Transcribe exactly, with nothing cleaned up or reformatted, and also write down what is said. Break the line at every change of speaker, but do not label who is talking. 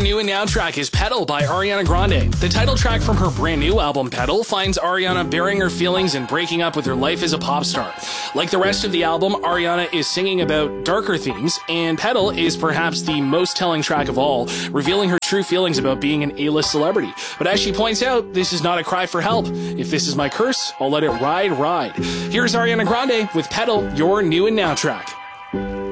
new and now track is Petal by Ariana Grande. The title track from her brand new album, Petal, finds Ariana bearing her feelings and breaking up with her life as a pop star. Like the rest of the album, Ariana is singing about darker themes, and Petal is perhaps the most telling track of all, revealing her true feelings about being an A-list celebrity. But as she points out, this is not a cry for help. If this is my curse, I'll let it ride, ride. Here's Ariana Grande with Petal, your new and now track.